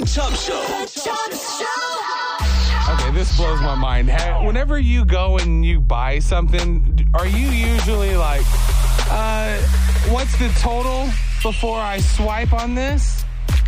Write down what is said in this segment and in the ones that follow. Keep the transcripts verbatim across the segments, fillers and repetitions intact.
The Chubb Show. The Chubb Show. Okay, this blows my mind. Ha- Whenever you go and you buy something, are you usually like, uh, what's the total before I swipe on this?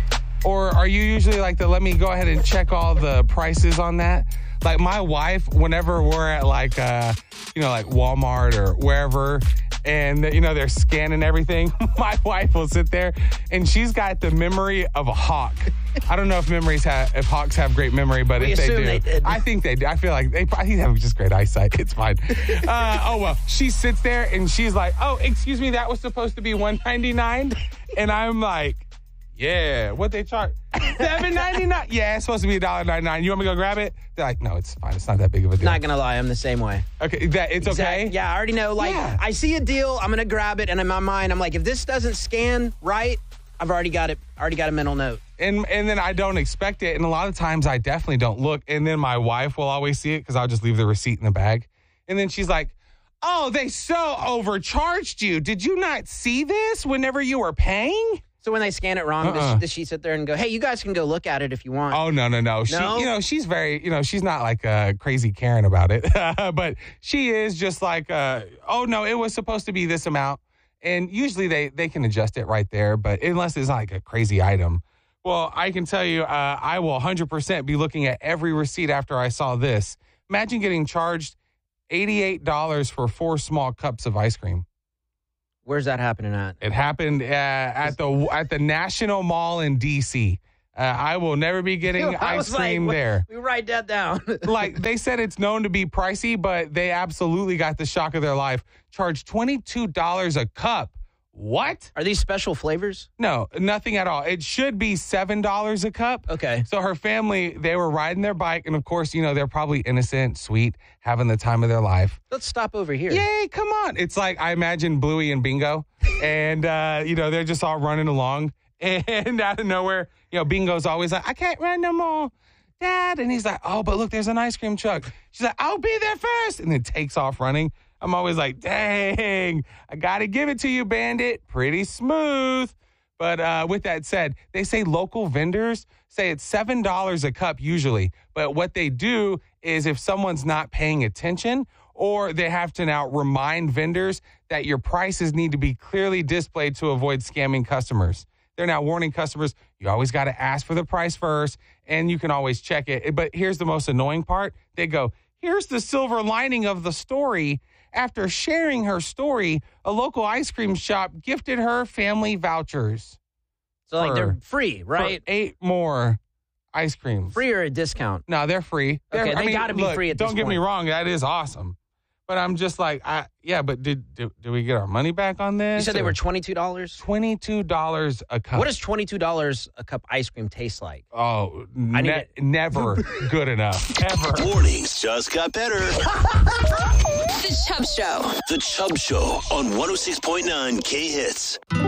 Or are you usually like the, let me go ahead and check all the prices on that? Like my wife, whenever we're at like, uh, you know, like Walmart or wherever, and, you know, they're scanning everything, my wife will sit there and she's got the memory of a hawk. I don't know if memories have, if hawks have great memory, but we if they do, they did. I think they do. I feel like they probably have just great eyesight. It's fine. Uh, oh, well, she sits there and she's like, oh, excuse me, that was supposed to be one ninety-nine. And I'm like, yeah, what they charge? seven ninety-nine. Yeah, it's supposed to be one dollar ninety-nine. You want me to go grab it? They're like, no, it's fine. It's not that big of a deal. Not gonna lie, I'm the same way. Okay, that it's Exact- okay? Yeah, I already know. Like, Yeah. I see a deal, I'm gonna grab it, and in my mind, I'm like, if this doesn't scan right, I've already got it. Already got a mental note. And and then I don't expect it. And a lot of times I definitely don't look. And then my wife will always see it because I'll just leave the receipt in the bag. And then she's like, oh, they so overcharged you. Did you not see this whenever you were paying? So when they scan it wrong, Uh-uh. does, does she sit there and go, hey, you guys can go look at it if you want? Oh, no, no, no. She, No? you know, she's very, you know, she's not like uh, crazy Karen about it. But she is just like, uh, oh, no, it was supposed to be this amount. And usually they, they can adjust it right there. But unless it's like a crazy item. Well, I can tell you, uh, I will one hundred percent be looking at every receipt after I saw this. Imagine getting charged eighty-eight dollars for four small cups of ice cream. Where's that happening at? It happened uh, at the at the National Mall in D C. Uh, I will never be getting I ice was cream like, there. We write that down. Like, they said it's known to be pricey, but they absolutely got the shock of their life. Charged twenty-two dollars a cup. What? Are these special flavors? No, nothing at all. It should be seven dollars a cup. Okay. So her family, they were riding their bike, and of course, you know, they're probably innocent, sweet, having the time of their life. Let's stop over here. Yay, come on. It's like, I imagine Bluey and Bingo, and, uh, you know, they're just all running along, and out of nowhere, you know, Bingo's always like, I can't run no more, Dad. And he's like, oh, but look, there's an ice cream truck. She's like, I'll be there first, and then takes off running. I'm always like, dang, I got to give it to you, Bandit. Pretty smooth. But uh, with that said, they say local vendors say it's seven dollars a cup usually. But what they do is if someone's not paying attention, or they have to now remind vendors that your prices need to be clearly displayed to avoid scamming customers. They're now warning customers, you always got to ask for the price first, and you can always check it. But here's the most annoying part. They go, here's the silver lining of the story. After sharing her story, a local ice cream shop gifted her family vouchers. So, like, for- they're free, right? For eight more ice creams. Free or a discount? No, they're free. They're, Okay, I they gotta be look, free at Don't this get me point. wrong, that is awesome. But I'm just like, I, yeah, but did, did, did we get our money back on this? You said they or- were twenty-two dollars? twenty-two dollars a cup. What does twenty-two dollars a cup ice cream taste like? Oh, I need ne- it. never good enough. Ever. Mornings just got better. The Chubb Show. The Chubb Show on one oh six point nine K Hits.